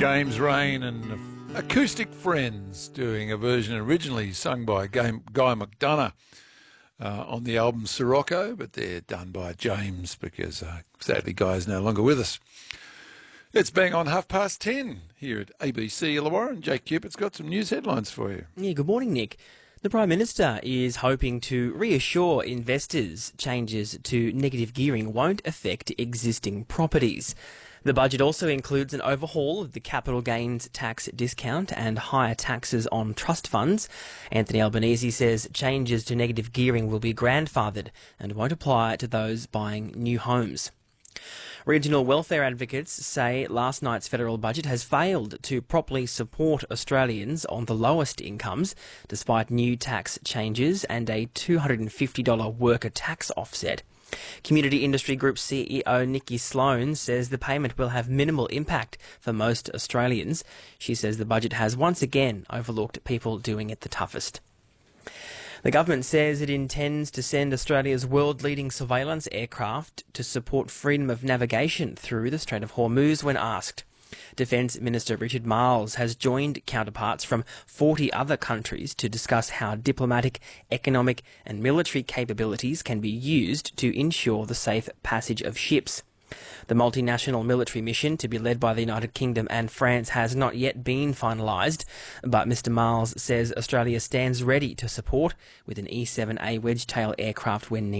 James Rain and Acoustic Friends doing a version originally sung by Guy McDonough on the album Sirocco, but they're done by James because sadly Guy is no longer with us. It's bang on 10:30 here at ABC Illawarra, and Jake Cupid's got some news headlines for you. Yeah, good morning, Nick. The Prime Minister is hoping to reassure investors changes to negative gearing won't affect existing properties. The budget also includes an overhaul of the capital gains tax discount and higher taxes on trust funds. Anthony Albanese says changes to negative gearing will be grandfathered and won't apply to those buying new homes. Regional welfare advocates say last night's federal budget has failed to properly support Australians on the lowest incomes, despite new tax changes and a $250 worker tax offset. Community Industry Group CEO Nikki Sloan says the payment will have minimal impact for most Australians. She says the budget has once again overlooked people doing it the toughest. The government says it intends to send Australia's world-leading surveillance aircraft to support freedom of navigation through the Strait of Hormuz when asked. Defence Minister Richard Marles has joined counterparts from 40 other countries to discuss how diplomatic, economic and military capabilities can be used to ensure the safe passage of ships. The multinational military mission to be led by the United Kingdom and France has not yet been finalised, but Mr Marles says Australia stands ready to support with an E-7A Wedgetail aircraft when needed.